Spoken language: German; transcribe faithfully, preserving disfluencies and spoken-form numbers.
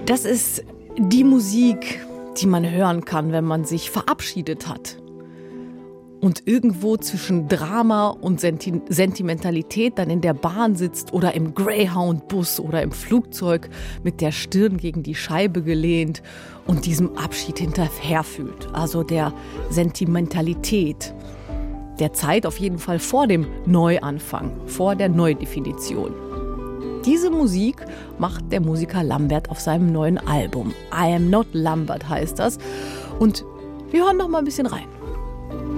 Das ist die Musik, die man hören kann, wenn man sich verabschiedet hat. Und irgendwo zwischen Drama und Senti- Sentimentalität dann in der Bahn sitzt oder im Greyhound-Bus oder im Flugzeug mit der Stirn gegen die Scheibe gelehnt und diesem Abschied hinterher fühlt. Also der Sentimentalität. Der Zeit auf jeden Fall vor dem Neuanfang, vor der Neudefinition. Diese Musik macht der Musiker Lambert auf seinem neuen Album. I Am Not Lambert heißt das. Und wir hören noch mal ein bisschen rein.